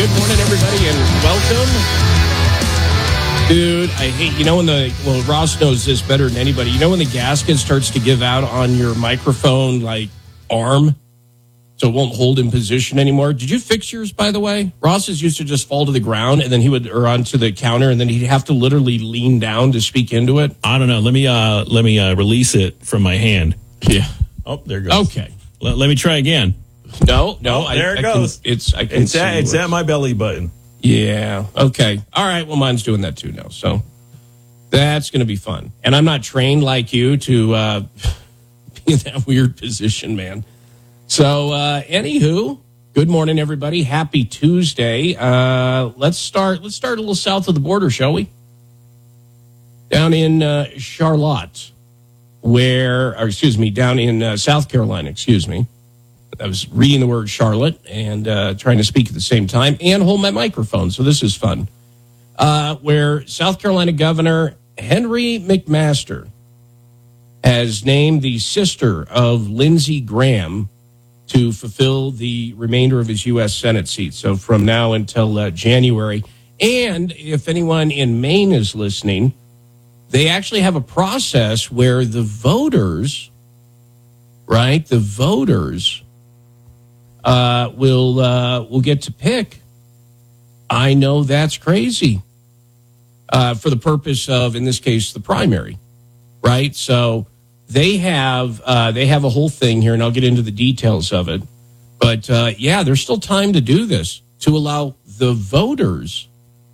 Good morning, everybody, and welcome. Dude, I hate, when Ross knows this better than anybody, when the gasket starts to give out on your microphone, arm, so it won't hold in position anymore. Did you fix yours, by the way? Ross's used to just fall to the ground, and then or onto the counter, and then he'd have to literally lean down to speak into it. I don't know. Let me release it from my hand. Yeah. Oh, there it goes. Okay. Let me try again. No. There it goes. It's at my belly button. Yeah. Okay. All right. Well, mine's doing that too now. So that's going to be fun. And I'm not trained like you to be in that weird position, man. So, anywho, good morning, everybody. Happy Tuesday. Let's start a little south of the border, shall we? Down in Charlotte, down in South Carolina, excuse me. I was reading the word Charlotte and trying to speak at the same time and hold my microphone, so this is fun. Where South Carolina Governor Henry McMaster has named the sister of Lindsey Graham to fulfill the remainder of his U.S. Senate seat, so from now until January. And if anyone in Maine is listening, they actually have a process where the voters will get to pick. I know that's crazy. For the purpose of, in this case, the primary, right? So they have a whole thing here, and I'll get into the details of it. But there's still time to do this, to allow the voters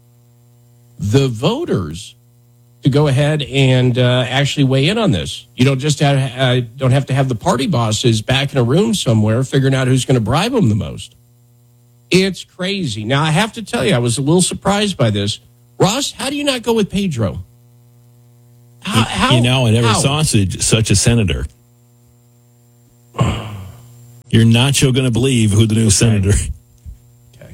to go ahead and actually weigh in on this. You don't just don't have to have the party bosses back in a room somewhere figuring out who's going to bribe them the most. It's crazy. Now, I have to tell you, I was a little surprised by this. Ross, how do you not go with Pedro? I never saw such a senator. You're not going to believe who the new senator. Okay.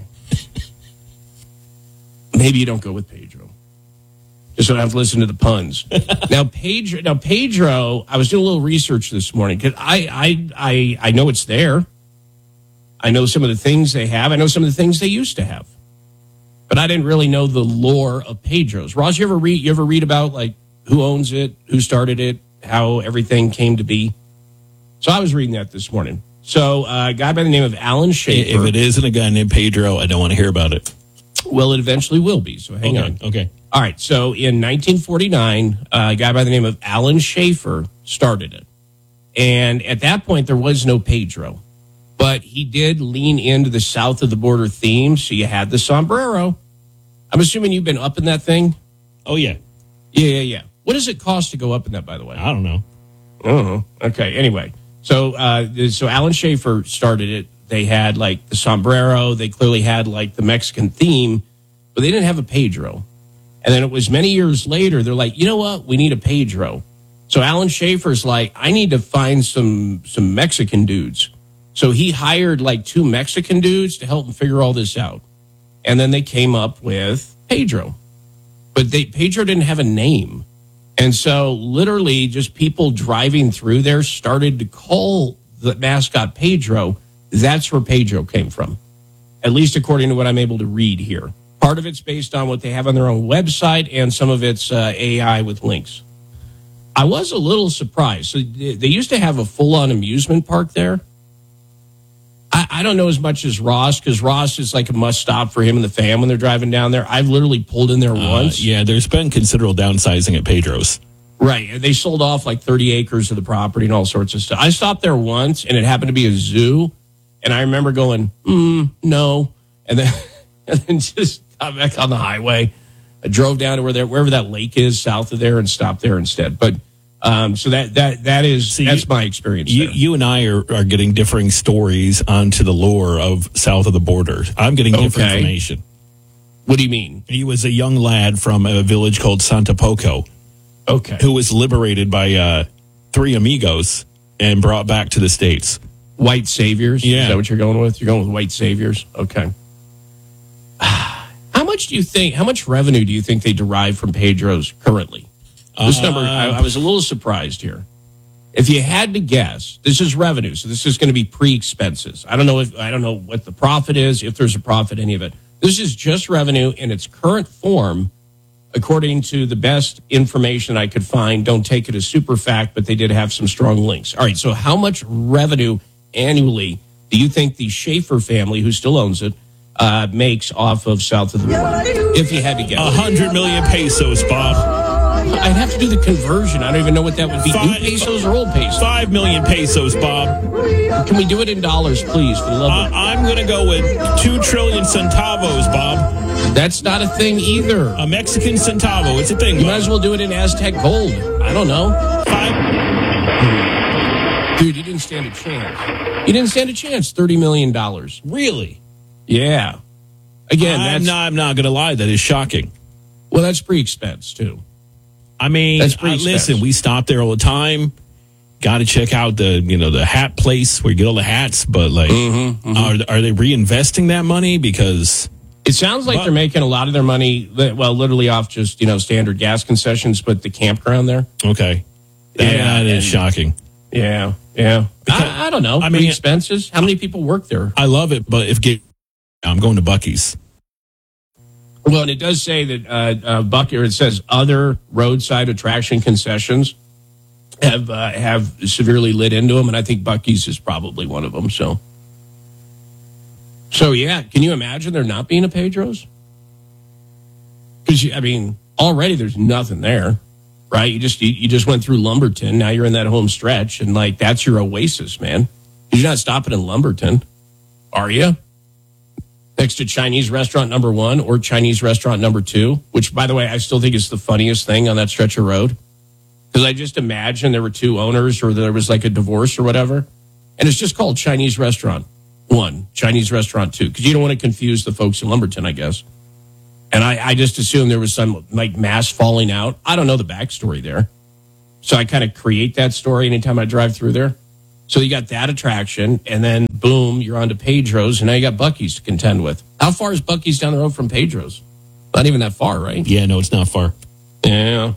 Maybe you don't go with Pedro. Just so I don't have to listen to the puns. Now, Pedro, I was doing a little research this morning because I know it's there. I know some of the things they have. I know some of the things they used to have. But I didn't really know the lore of Pedro's. Ross, you ever read about who owns it, who started it, how everything came to be? So I was reading that this morning. So a guy by the name of Alan Schaefer. If it isn't a guy named Pedro, I don't want to hear about it. Well, it eventually will be, so hang on. Okay. All right, so in 1949, a guy by the name of Alan Schaefer started it. And at that point, there was no Pedro. But he did lean into the south of the border theme, so you had the sombrero. I'm assuming you've been up in that thing? Oh, yeah. Yeah. What does it cost to go up in that, by the way? I don't know. Oh, okay. Anyway, so Alan Schaefer started it. They had the sombrero. They clearly had the Mexican theme, but they didn't have a Pedro. And then it was many years later, they're like, you know what? We need a Pedro. So Alan Schaefer's like, I need to find some Mexican dudes. So he hired 2 Mexican dudes to help him figure all this out. And then they came up with Pedro. But Pedro didn't have a name. And so literally just people driving through there started to call the mascot Pedro. That's where Pedro came from, at least according to what I'm able to read here. Part of it's based on what they have on their own website, and some of it's AI with links. I was a little surprised. So they used to have a full-on amusement park there. I don't know as much as Ross, because Ross is a must-stop for him and the fam when they're driving down there. I've literally pulled in there once. Yeah, there's been considerable downsizing at Pedro's. Right. They sold off 30 acres of the property and all sorts of stuff. I stopped there once, and it happened to be a zoo. And I remember going, no. And then just got back on the highway. I drove down to wherever that lake is south of there and stopped there instead. But so that's my experience. You and I are getting differing stories onto the lore of south of the border. I'm getting different information. What do you mean? He was a young lad from a village called Santa Poco. Okay. Who was liberated by 3 amigos and brought back to the States. White saviors? Yeah. Is that what you're going with? You're going with white saviors? Okay. How much revenue do you think they derive from Pedro's currently? This number, I was a little surprised here. If you had to guess, this is revenue, so this is going to be pre-expenses. I don't know what the profit is, if there's a profit, any of it. This is just revenue in its current form, according to the best information I could find. Don't take it as super fact, but they did have some strong links. All right, so how much revenue annually do you think the Schaefer family, who still owns it, makes off of south of the border? If you had to guess. 100 million pesos, Bob. I'd have to do the conversion. I don't even know what that would be. New pesos or old pesos? 5 million pesos, Bob. Can we do it in dollars, please? For the love of I'm going to go with 2 trillion centavos, Bob. That's not a thing either. A Mexican centavo. It's a thing, Bob. You might as well do it in Aztec gold. I don't know. Dude, you didn't stand a chance. You didn't stand a chance. $30 million. Really? Yeah. Again, I'm not going to lie. That is shocking. Well, that's pre-expense, too. I mean, listen, we stop there all the time. Got to check out the hat place where you get all the hats. But are they reinvesting that money? Because it sounds like they're making a lot of their money, well, literally off just standard gas concessions, but the campground there. Okay, that is shocking. Yeah. I don't know. I mean, expenses. How many people work there? I love it, but I'm going to Buc-ee's. Well, and it does say that it says other roadside attraction concessions have severely lit into them, and I think Buc-ee's is probably one of them. So yeah, can you imagine there not being a Pedro's? Because already there's nothing there, right? You just went through Lumberton. Now you're in that home stretch, and that's your oasis, man. You're not stopping in Lumberton, are you? Next to Chinese restaurant number 1 or Chinese restaurant number 2, which, by the way, I still think is the funniest thing on that stretch of road. Because I just imagine there were 2 owners or there was a divorce or whatever. And it's just called Chinese restaurant 1, Chinese restaurant 2. Because you don't want to confuse the folks in Lumberton, I guess. And I just assumed there was some mass falling out. I don't know the backstory there. So I kind of create that story anytime I drive through there. So you got that attraction, and then boom, you're on to Pedro's, and now you got Buc-ee's to contend with. How far is Buc-ee's down the road from Pedro's? Not even that far, right? Yeah, no, it's not far. Yeah.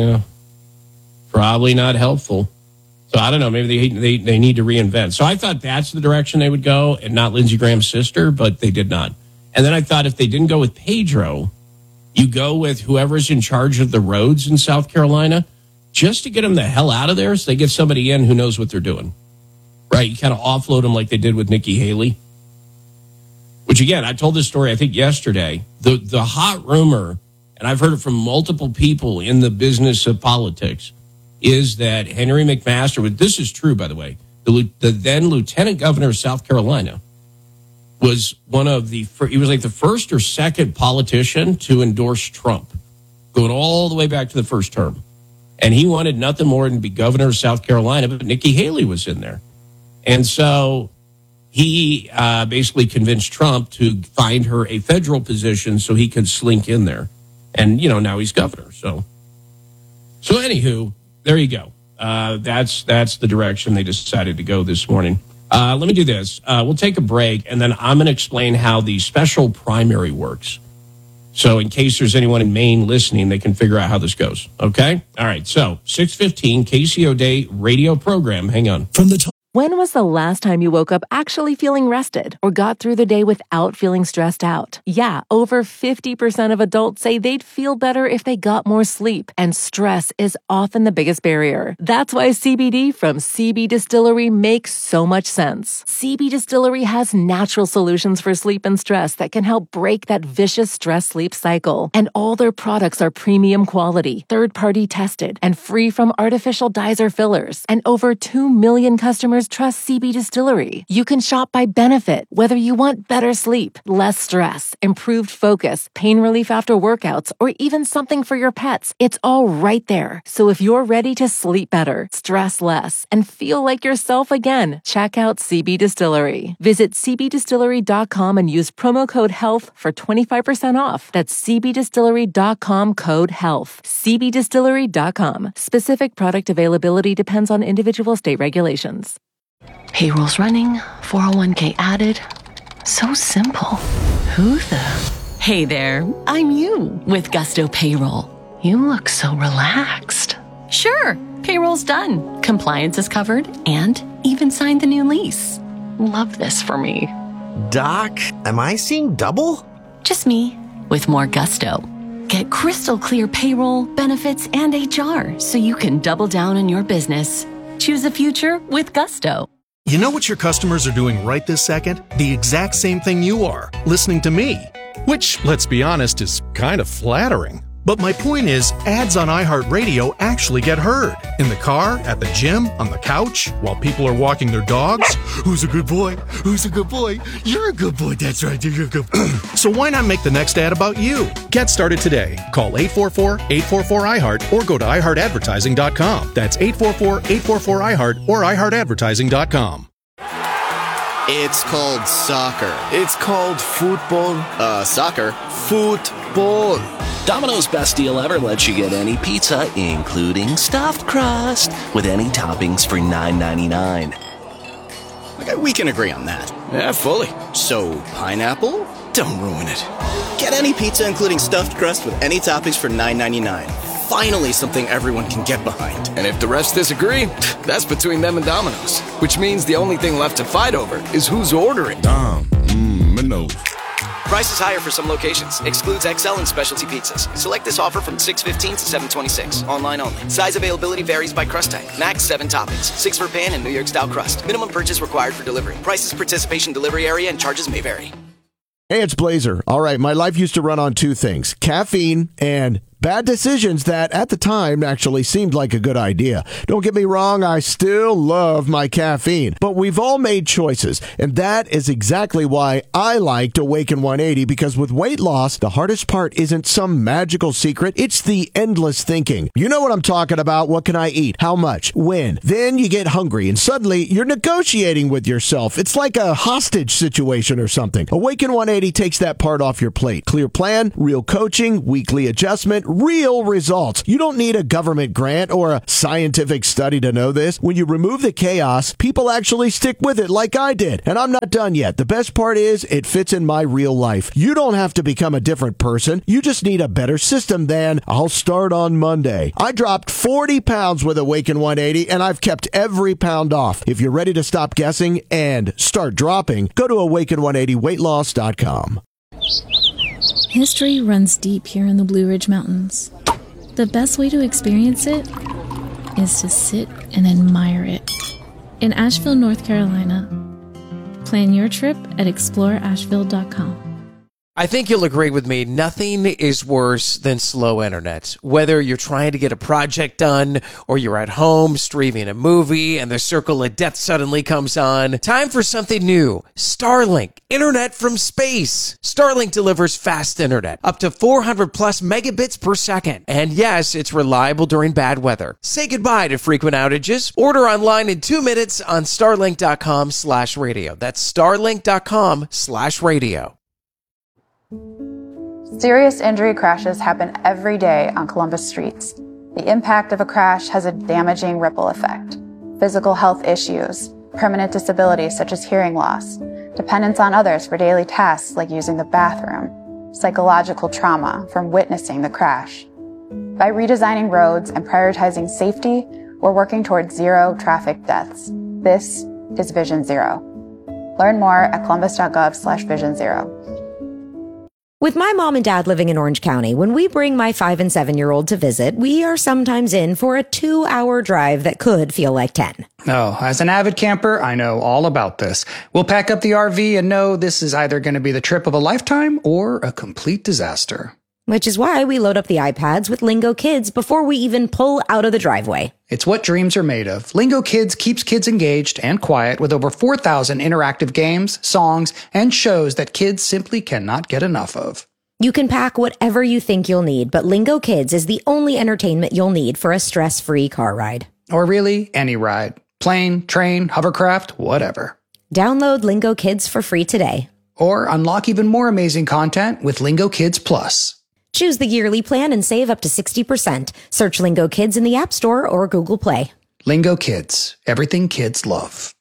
Probably not helpful. So I don't know. Maybe they need to reinvent. So I thought that's the direction they would go, and not Lindsey Graham's sister, but they did not. And then I thought if they didn't go with Pedro, you go with whoever's in charge of the roads in South Carolina, just to get them the hell out of there, so they get somebody in who knows what they're doing. Right, you kind of offload them like they did with Nikki Haley. Which, again, I told this story, I think, yesterday. The hot rumor, and I've heard it from multiple people in the business of politics, is that Henry McMaster, this is true, by the way, the then Lieutenant Governor of South Carolina, was he was the first or second politician to endorse Trump, going all the way back to the first term. And he wanted nothing more than to be governor of South Carolina, but Nikki Haley was in there. And so he basically convinced Trump to find her a federal position so he could slink in there. And, now he's governor. So anywho, there you go. That's the direction they decided to go this morning. Let me do this. We'll take a break, and then I'm going to explain how the special primary works. So in case there's anyone in Maine listening, they can figure out how this goes. Okay? All right. So 6:15 KCO Day radio program. Hang on. When was the last time you woke up actually feeling rested or got through the day without feeling stressed out? Yeah, over 50% of adults say they'd feel better if they got more sleep, and stress is often the biggest barrier. That's why CBD from CB Distillery makes so much sense. CB Distillery has natural solutions for sleep and stress that can help break that vicious stress-sleep cycle. And all their products are premium quality, third-party tested, and free from artificial dyes or fillers. And over 2 million customers trust CB Distillery. You can shop by benefit, whether you want better sleep, less stress, improved focus, pain relief after workouts, or even something for your pets. It's all right there. So if you're ready to sleep better, stress less, and feel like yourself again, check out CB Distillery. Visit cbdistillery.com and use promo code HEALTH for 25% off. That's cbdistillery.com code HEALTH. cbdistillery.com. Specific product availability depends on individual state regulations. Payroll's running, 401k added. So simple. Who the? Hey there, I'm you with Gusto Payroll. You look so relaxed. Sure, payroll's done. Compliance is covered and even signed the new lease. Love this for me. Doc, am I seeing double? Just me, with more gusto. Get crystal clear payroll, benefits, and HR so you can double down on your business. Choose a future with gusto. You know what your customers are doing right this second? The exact same thing you are, listening to me. Which, let's be honest, is kind of flattering. But my point is, ads on iHeartRadio actually get heard. In the car, at the gym, on the couch, while people are walking their dogs. Who's a good boy? Who's a good boy? You're a good boy, that's right, you're a good boy. So why not make the next ad about you? Get started today. Call 844-844-iHeart or go to iHeartAdvertising.com. That's 844-844-iHeart or iHeartAdvertising.com. It's called soccer. It's called football. Soccer. Football. Domino's best deal ever lets you get any pizza, including stuffed crust, with any toppings for $9.99. Okay, we can agree on that. Yeah, fully. So, pineapple? Don't ruin it. Get any pizza, including stuffed crust, with any toppings for $9.99. Finally, something everyone can get behind. And if the rest disagree, that's between them and Domino's. Which means the only thing left to fight over is who's ordering. Domino's. Prices higher for some locations. Excludes XL and specialty pizzas. Select this offer from 6/15 to 7/26. Online only. Size availability varies by crust type. Max 7 toppings. 6 for pan and New York style crust. Minimum purchase required for delivery. Prices, participation, delivery area, and charges may vary. Hey, it's Blazer. All right, my life used to run on two things: caffeine and bad decisions that at the time actually seemed like a good idea. Don't get me wrong, I still love my caffeine, but we've all made choices, and that is exactly why I liked Awaken 180, because with weight loss, the hardest part isn't some magical secret, it's the endless thinking. You know what I'm talking about. What can I eat? How much? When? Then you get hungry, and suddenly you're negotiating with yourself. It's like a hostage situation or something. Awaken 180 takes that part off your plate. Clear plan, real coaching, weekly adjustment, real results. You don't need a government grant or a scientific study to know this. When you remove the chaos, people actually stick with it like I did. And I'm not done yet. The best part is it fits in my real life. You don't have to become a different person. You just need a better system than I'll start on Monday. I dropped 40 pounds with Awaken 180 and I've kept every pound off. If you're ready to stop guessing and start dropping, go to awaken180weightloss.com. History runs deep here in the Blue Ridge Mountains. The best way to experience it is to sit and admire it. In Asheville, North Carolina. Plan your trip at exploreasheville.com. I think you'll agree with me, nothing is worse than slow internet. Whether you're trying to get a project done or you're at home streaming a movie and the circle of death suddenly comes on, time for something new. Starlink, internet from space. Starlink delivers fast internet, up to 400 plus megabits per second. And yes, it's reliable during bad weather. Say goodbye to frequent outages. Order online in 2 minutes on starlink.com/radio. That's starlink.com/radio. Serious injury crashes happen every day on Columbus streets. The impact of a crash has a damaging ripple effect. Physical health issues, permanent disabilities such as hearing loss, dependence on others for daily tasks like using the bathroom, psychological trauma from witnessing the crash. By redesigning roads and prioritizing safety, we're working towards zero traffic deaths. This is Vision Zero. Learn more at columbus.gov/Vision Zero. With my mom and dad living in Orange County, when we bring my 5- and 7-year-old to visit, we are sometimes in for a 2-hour drive that could feel like 10. Oh, as an avid camper, I know all about this. We'll pack up the RV and know this is either going to be the trip of a lifetime or a complete disaster. Which is why we load up the iPads with Lingo Kids before we even pull out of the driveway. It's what dreams are made of. Lingo Kids keeps kids engaged and quiet with over 4,000 interactive games, songs, and shows that kids simply cannot get enough of. You can pack whatever you think you'll need, but Lingo Kids is the only entertainment you'll need for a stress-free car ride. Or really, any ride. Plane, train, hovercraft, whatever. Download Lingo Kids for free today. Or unlock even more amazing content with Lingo Kids Plus. Choose the yearly plan and save up to 60%. Search Lingo Kids in the App Store or Google Play. Lingo Kids. Everything kids love.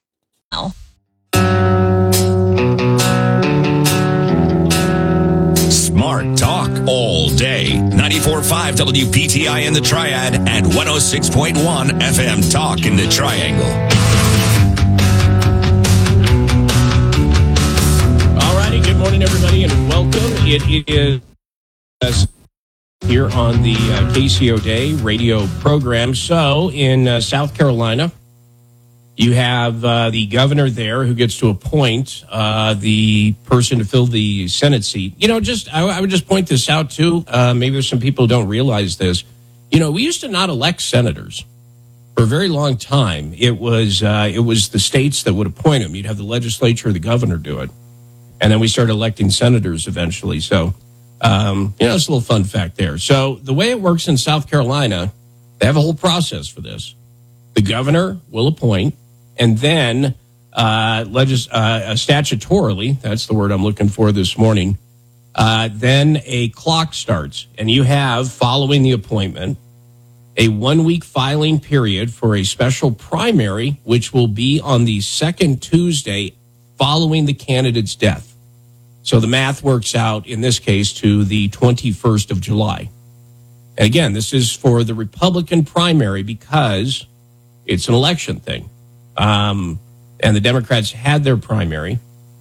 Smart talk all day. 94.5 WPTI in the Triad and 106.1 FM Talk in the Triangle. All righty. Good morning, everybody, and welcome. it is here on the KCO Day radio program. So in South Carolina, you have the governor there who gets to appoint the person to fill the Senate seat. You know, I would just point this out too. Maybe there's some people who don't realize this. You know, we used to not elect senators for a very long time. It was the states that would appoint them. You'd have the legislature or the governor do it, and then we started electing senators eventually. So, it's a little fun fact there. So the way it works in South Carolina, they have a whole process for this. The governor will appoint, and then statutorily, that's the word I'm looking for this morning, then a clock starts, and you have, following the appointment, a 1-week filing period for a special primary, which will be on the second Tuesday following the candidate's death. So the math works out, in this case, to the 21st of July. And again, this is for the Republican primary because it's an election thing. And the Democrats had their primary.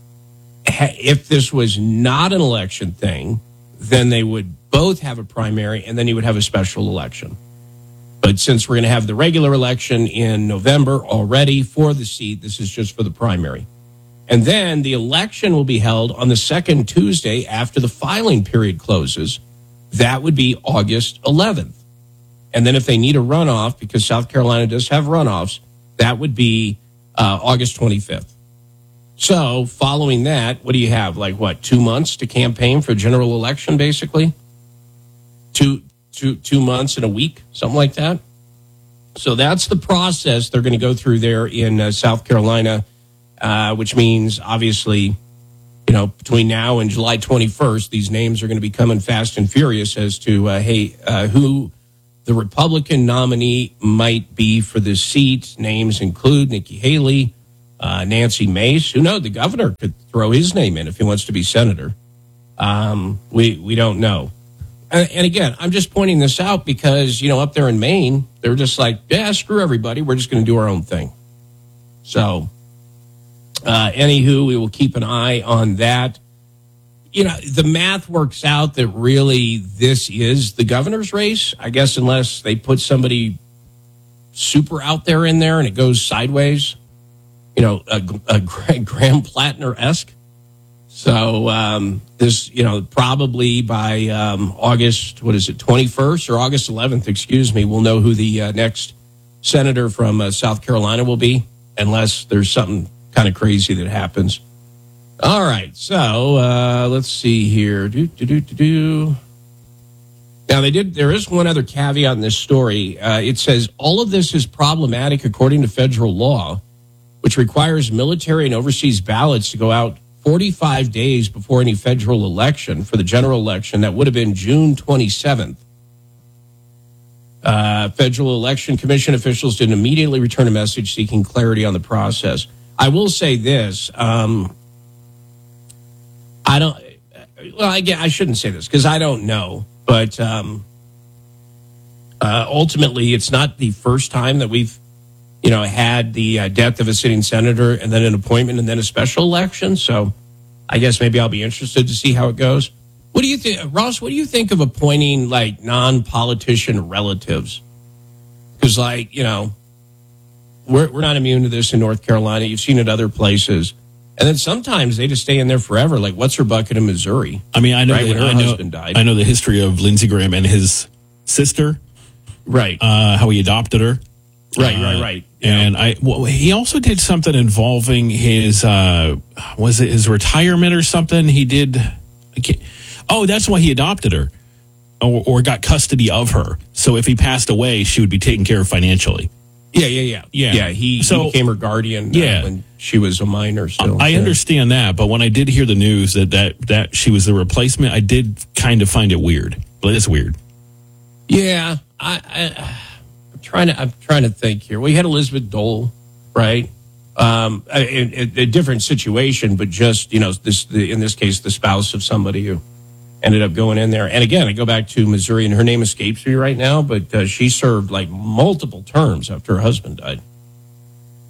If this was not an election thing, then they would both have a primary, and then you would have a special election. But since we're going to have the regular election in November already for the seat, this is just for the primary. And then the election will be held on the second Tuesday after the filing period closes. That would be August 11th. And then if they need a runoff, because South Carolina does have runoffs, that would be August 25th. So following that, what do you have? 2 months to campaign for a general election, basically? Two months and a week, something like that. So that's the process they're going to go through there in South Carolina, which means, obviously, between now and July 21st, these names are going to be coming fast and furious as to, who the Republican nominee might be for this seat. Names include Nikki Haley, Nancy Mace. Who knows? The governor could throw his name in if he wants to be senator. We don't know. And again, I'm just pointing this out because, up there in Maine, they're just like, yeah, screw everybody. We're just going to do our own thing. So, anywho, we will keep an eye on that. The math works out that really this is the governor's race, I guess, unless they put somebody super out there in there and it goes sideways, a Graham Plattner-esque. So this, probably by August, 21st or August 11th, excuse me, we'll know who the next senator from South Carolina will be, unless there's something kind of crazy that happens. All right, so let's see here. Now, there is one other caveat in this story. It says, all of this is problematic according to federal law, which requires military and overseas ballots to go out 45 days before any federal election for the general election. That would have been June 27th. Federal Election Commission officials didn't immediately return a message seeking clarity on the process. I will say this. I shouldn't say this because I don't know. But ultimately, it's not the first time that we've had the death of a sitting senator and then an appointment and then a special election. So I guess maybe I'll be interested to see how it goes. What do you think, Ross? What do you think of appointing non-politician relatives? Because we're not immune to this in North Carolina. You've seen it other places. And then sometimes they just stay in there forever. Like what's her bucket in Missouri? I mean, I know when her husband died. I know the history of Lindsey Graham and his sister. Right. How he adopted her. Right. And he also did something involving his, was it his retirement or something? He did. That's why he adopted her or got custody of her. So if he passed away, she would be taken care of financially. Yeah. He became her guardian when she was a minor still. I understand that. But when I did hear the news that she was the replacement, I did kind of find it weird. But it's weird. Yeah. I'm trying to think here. We had Elizabeth Dole, right? A different situation, but just, in this case, the spouse of somebody who ended up going in there. And again, I go back to Missouri, and her name escapes me right now, but she served multiple terms after her husband died.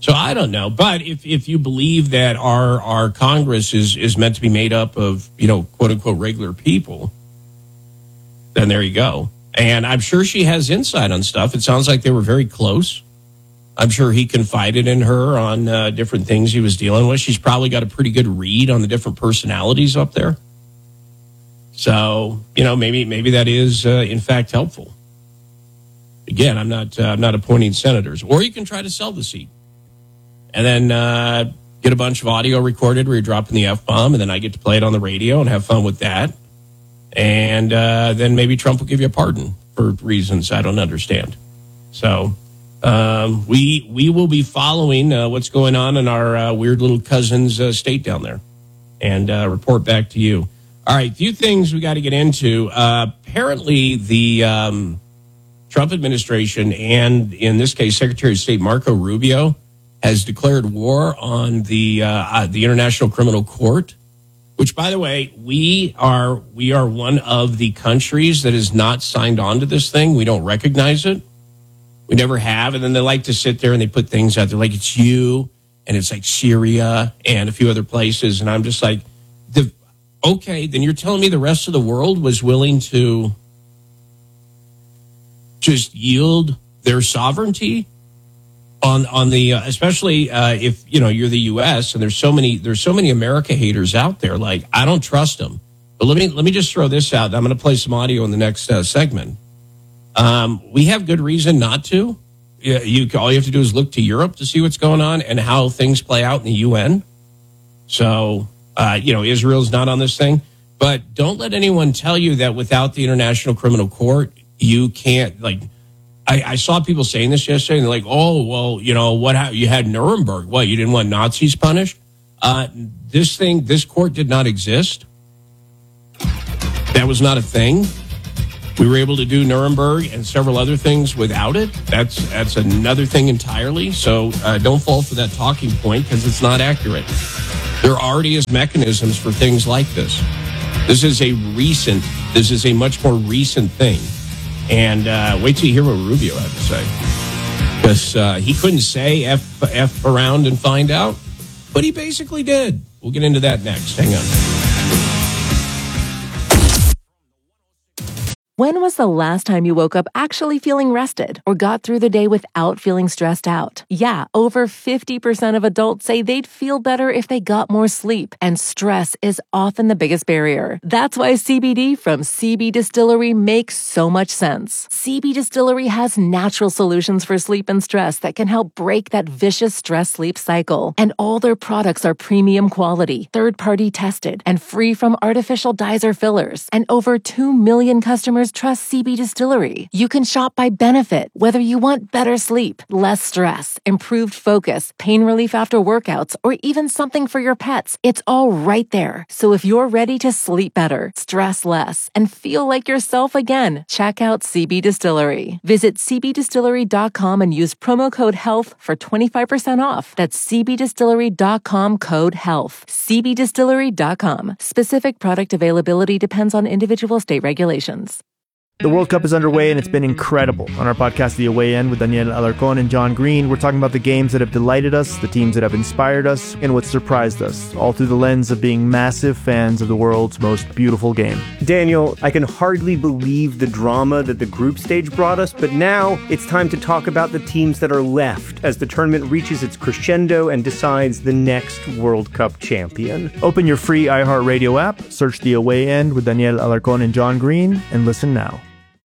So I don't know. But if you believe that our Congress is meant to be made up of, quote unquote, regular people, then there you go. And I'm sure she has insight on stuff. It sounds like they were very close. I'm sure he confided in her on different things he was dealing with. She's probably got a pretty good read on the different personalities up there. So, maybe that is, in fact, helpful. Again, I'm not appointing senators. Or you can try to sell the seat. And then get a bunch of audio recorded where you're dropping the F-bomb, and then I get to play it on the radio and have fun with that. And then maybe Trump will give you a pardon for reasons I don't understand. So we will be following what's going on in our weird little cousin's state down there and report back to you. All right, a few things we got to get into. Apparently, the Trump administration and, in this case, Secretary of State Marco Rubio has declared war on the International Criminal Court, which, by the way, we are one of the countries that is not signed on to this thing. We don't recognize it. We never have. And then they like to sit there and they put things out there like it's you and it's like Syria and a few other places. And I'm just like, okay, then you're telling me the rest of the world was willing to just yield their sovereignty on the especially if you're the U.S. and there's so many America haters out there. Like, I don't trust them. But let me just throw this out. I'm going to play some audio in the next segment. We have good reason not to. All you have to do is look to Europe to see what's going on and how things play out in the UN. So Israel's not on this thing, but don't let anyone tell you that without the International Criminal Court you can't I saw people saying this yesterday, and they're like, oh, well, you had Nuremberg. What, you didn't want Nazis punished? This court did not exist. That was not a thing. We were able to do Nuremberg and several other things without it. That's another thing entirely. So don't fall for that talking point because it's not accurate. There already is mechanisms for things like this. This is a much more recent thing. And wait till you hear what Rubio had to say. Because he couldn't say F around and find out, but he basically did. We'll get into that next. Hang on. When was the last time you woke up actually feeling rested or got through the day without feeling stressed out? Yeah, over 50% of adults say they'd feel better if they got more sleep, and stress is often the biggest barrier. That's why CBD from CB Distillery makes so much sense. CB Distillery has natural solutions for sleep and stress that can help break that vicious stress-sleep cycle. And all their products are premium quality, third-party tested, and free from artificial dyes or fillers. And over 2 million customers trust CB Distillery. You can shop by benefit, whether you want better sleep, less stress, improved focus, pain relief after workouts, or even something for your pets. It's all right there. So if you're ready to sleep better, stress less, and feel like yourself again, check out CB Distillery. Visit cbdistillery.com and use promo code HEALTH for 25% off. That's cbdistillery.com, code HEALTH. cbdistillery.com. Specific product availability depends on individual state regulations. The World Cup is underway and it's been incredible. On our podcast, The Away End, with Daniel Alarcón and John Green, we're talking about the games that have delighted us, the teams that have inspired us, and what surprised us, all through the lens of being massive fans of the world's most beautiful game. Daniel, I can hardly believe the drama that the group stage brought us, but now it's time to talk about the teams that are left as the tournament reaches its crescendo and decides the next World Cup champion. Open your free iHeartRadio app, search The Away End with Daniel Alarcón and John Green, and listen now.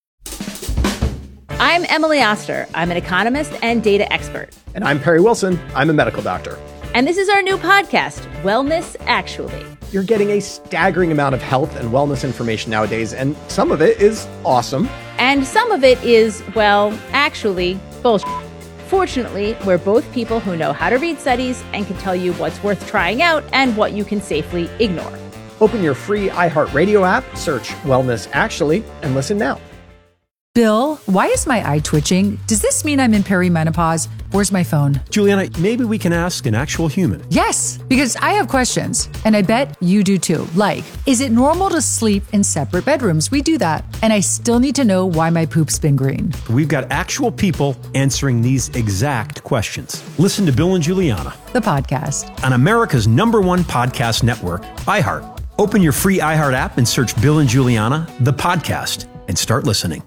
I'm Emily Oster. I'm an economist and data expert. And I'm Perry Wilson. I'm a medical doctor. And this is our new podcast, Wellness Actually. You're getting a staggering amount of health and wellness information nowadays, and some of it is awesome. And some of it is, well, actually, bullshit. Fortunately, we're both people who know how to read studies and can tell you what's worth trying out and what you can safely ignore. Open your free iHeartRadio app, search Wellness Actually, and listen now. Bill, why is my eye twitching? Does this mean I'm in perimenopause? Where's my phone? Juliana, maybe we can ask an actual human. Yes, because I have questions, and I bet you do too. Like, is it normal to sleep in separate bedrooms? We do that. And I still need to know why my poop's been green. We've got actual people answering these exact questions. Listen to Bill and Juliana, the podcast, on America's #1 podcast network, iHeart. Open your free iHeart app and search Bill and Juliana, the podcast, and start listening.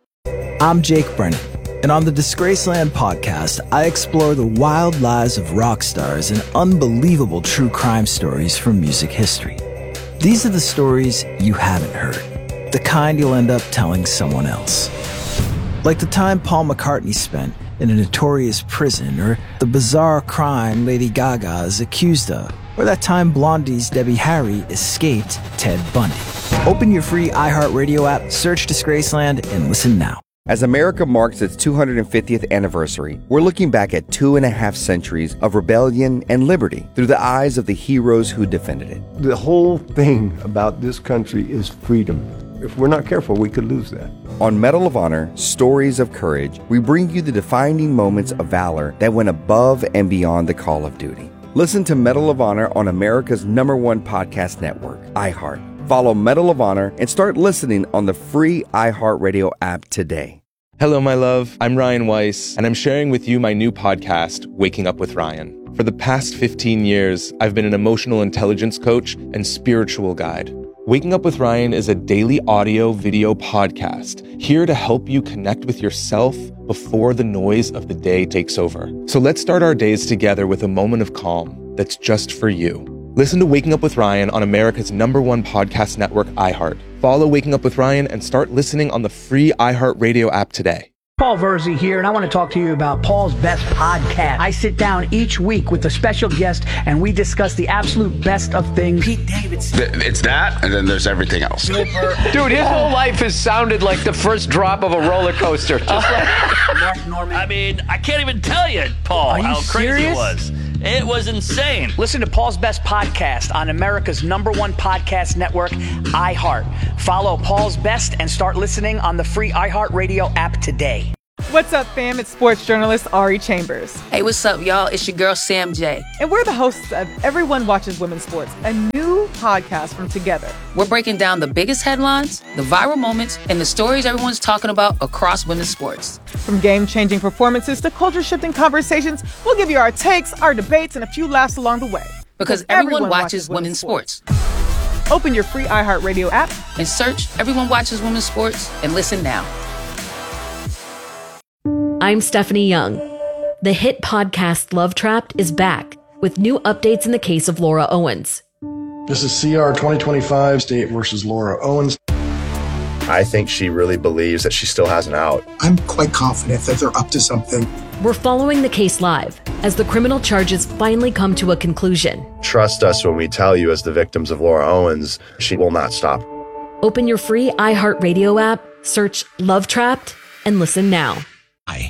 I'm Jake Brennan, and on the Disgraceland podcast, I explore the wild lives of rock stars and unbelievable true crime stories from music history. These are the stories you haven't heard, the kind you'll end up telling someone else. Like the time Paul McCartney spent in a notorious prison, or the bizarre crime Lady Gaga is accused of, or that time Blondie's Debbie Harry escaped Ted Bundy. Open your free iHeartRadio app, search Disgraceland, and listen now. As America marks its 250th anniversary, we're looking back at 2.5 centuries of rebellion and liberty through the eyes of the heroes who defended it. The whole thing about this country is freedom. If we're not careful, we could lose that. On Medal of Honor, Stories of Courage, we bring you the defining moments of valor that went above and beyond the call of duty. Listen to Medal of Honor on America's #1 podcast network, iHeart. Follow Medal of Honor and start listening on the free iHeartRadio app today. Hello, my love. I'm Ryan Weiss, and I'm sharing with you my new podcast, Waking Up with Ryan. For the past 15 years, I've been an emotional intelligence coach and spiritual guide. Waking Up with Ryan is a daily audio-video podcast here to help you connect with yourself before the noise of the day takes over. So let's start our days together with a moment of calm that's just for you. Listen to Waking Up with Ryan on America's #1 podcast network, iHeart. Follow Waking Up with Ryan and start listening on the free iHeartRadio app today. Paul Verzi here, and I want to talk to you about Paul's Best Podcast. I sit down each week with a special guest, and we discuss the absolute best of things. Pete Davidson. It's that, and then there's everything else. Dude, his whole life has sounded like the first drop of a roller coaster. Just like Mark Norman. I mean, I can't even tell you, Paul, how crazy serious? it was. It was insane. Listen to Paul's Best Podcast on America's #1 podcast network, iHeart. Follow Paul's Best and start listening on the free iHeartRadio app today. What's up, fam? It's sports journalist Ari Chambers. Hey, what's up, y'all? It's your girl, Sam J. And we're the hosts of Everyone Watches Women's Sports, a new podcast from Together. We're breaking down the biggest headlines, the viral moments, and the stories everyone's talking about across women's sports. From game-changing performances to culture-shifting conversations, we'll give you our takes, our debates, and a few laughs along the way. Because everyone watches women's sports. Open your free iHeartRadio app and search Everyone Watches Women's Sports and listen now. I'm Stephanie Young. The hit podcast Love Trapped is back with new updates in the case of Laura Owens. This is CR 2025 State versus Laura Owens. I think she really believes that she still has an out. I'm quite confident that they're up to something. We're following the case live as the criminal charges finally come to a conclusion. Trust us when we tell you, as the victims of Laura Owens, she will not stop. Open your free iHeartRadio app, search Love Trapped, and listen now.